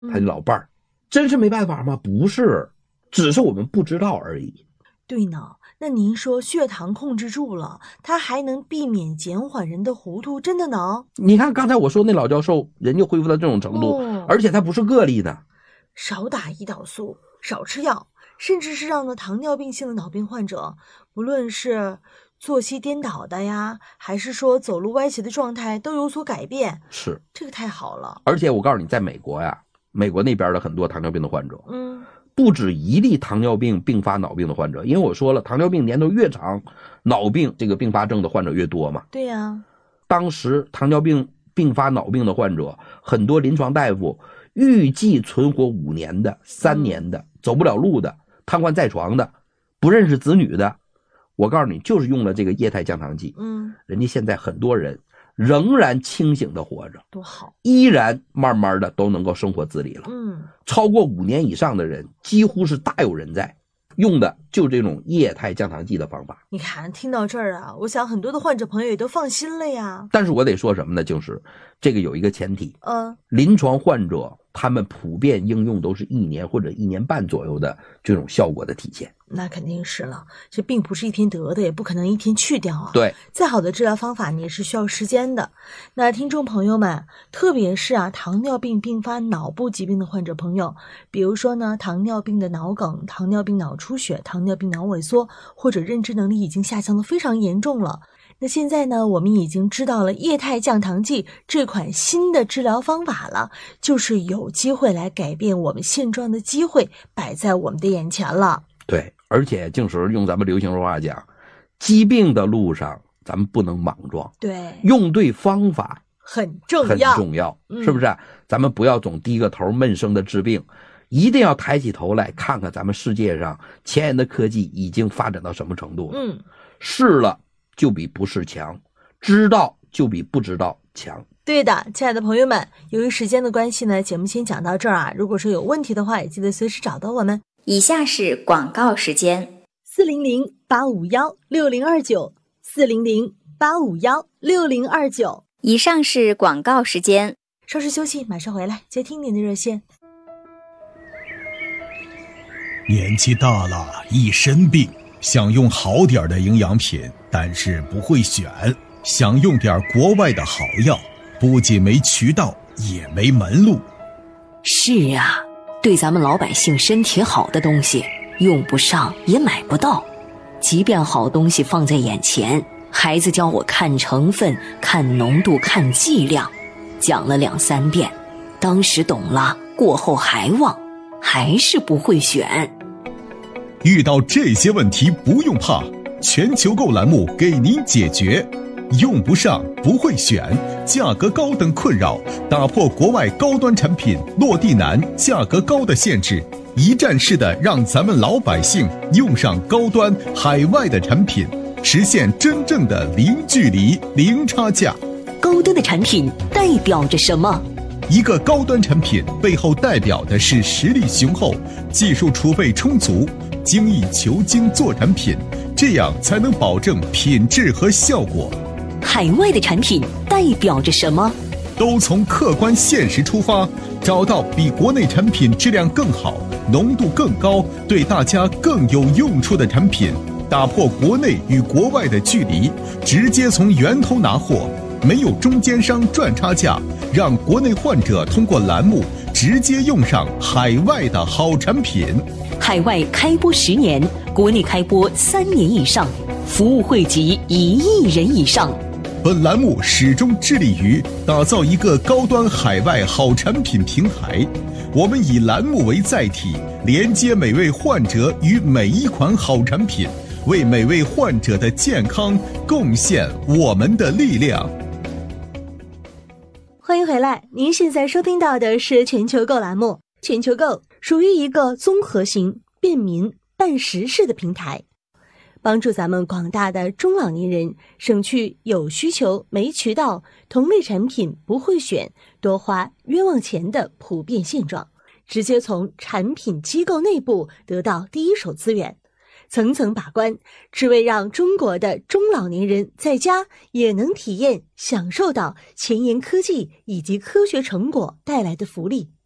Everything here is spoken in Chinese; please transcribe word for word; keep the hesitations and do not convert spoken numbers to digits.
他的老伴儿、嗯、真是没办法吗？不是，只是我们不知道而已。 对呢，那您说血糖控制住了，它还能避免减缓人的糊涂，真的能？ 你看刚才我说那老教授人就恢复到这种程度、哦、而且他不是个例的。 少打胰岛素，少吃药，甚至是让呢糖尿病性的脑病患者，不论是作息颠倒的呀，还是说走路歪斜的状态都有所改变。 是， 这个太好了。 而且我告诉你，在美国呀，美国那边的很多糖尿病的患者， 嗯， 不止一例糖尿病并发脑病的患者，因为我说了，糖尿病年头越长，脑病这个并发症的患者越多嘛。 对呀， 当时糖尿病并发脑病的患者，很多临床大夫预计存活五年的、三年的、嗯、走不了路的、瘫痪在床的、不认识子女的，我告诉你，就是用了这个液态降糖剂。 嗯， 人家现在很多人仍然清醒的活着， 多好， 依然慢慢的都能够生活自理了。 嗯， 超过五年以上的人几乎是大有人在，用的就这种液态降糖剂的方法。 你看，听到这儿啊，我想很多的患者朋友也都放心了呀。 但是我得说什么呢？就是这个有一个前提， 嗯， 临床患者他们普遍应用都是一年或者一年半左右的这种效果的体现。 那肯定是了，这并不是一天得的，也不可能一天去掉啊。 对， 再好的治疗方法你也是需要时间的。那听众朋友们，特别是啊糖尿病并发脑部疾病的患者朋友，比如说呢糖尿病的脑梗、糖尿病脑出血、糖尿病脑萎缩，或者认知能力已经下降得非常严重了。那现在呢，我们已经知道了液态降糖剂这款新的治疗方法了，就是有机会来改变我们现状的机会摆在我们的眼前了。 对，而且就是用咱们流行话讲，疾病的路上咱们不能莽撞， 对， 用对方法很重要， 很重要， 嗯、 是不是？咱们不要总低个头闷声的治病，一定要抬起头来看看咱们世界上前沿的科技已经发展到什么程度了。 嗯， 试了就比不试强，知道就比不知道强。 对的，亲爱的朋友们，由于时间的关系呢，节目先讲到这儿啊。如果说有问题的话，也记得随时找到我们。 以下是广告时间： 四零零八五幺六零二九，四零零八五幺六零二九。 以上是广告时间， 稍事休息，马上回来接听您的热线。 年纪大了，一身病，想用好点的营养品，但是不会选，想用点国外的好药，不仅没渠道，也没门路。 是啊，对咱们老百姓身体好的东西，用不上也买不到。即便好东西放在眼前，孩子教我看成分、看浓度、看剂量，讲了两三遍，当时懂了，过后还忘，还是不会选。 遇到这些问题不用怕，全球购栏目给您解决。用不上、不会选、价格高等困扰，打破国外高端产品落地难、价格高的限制，一站式的让咱们老百姓用上高端海外的产品，实现真正的零距离、零差价。 高端的产品代表着什么？ 一个高端产品背后代表的是实力雄厚、技术储备充足、精益求精做产品，这样才能保证品质和效果。 海外的产品代表着什么？ 都从客观现实出发，找到比国内产品质量更好、浓度更高、对大家更有用处的产品，打破国内与国外的距离，直接从源头拿货，没有中间商赚差价，让国内患者通过栏目直接用上海外的好产品。 海外开播十年，国内开播三年以上，服务惠及一亿人以上。 本栏目始终致力于打造一个高端海外好产品平台，我们以栏目为载体，连接每位患者与每一款好产品，为每位患者的健康贡献我们的力量。 欢迎回来，您现在收听到的是全球购栏目。全球购属于一个综合型、便民、办实事的平台，帮助咱们广大的中老年人省去有需求没渠道、同类产品不会选、多花冤枉钱的普遍现状，直接从产品机构内部得到第一手资源，层层把关，只为让中国的中老年人在家也能体验享受到前沿科技以及科学成果带来的福利。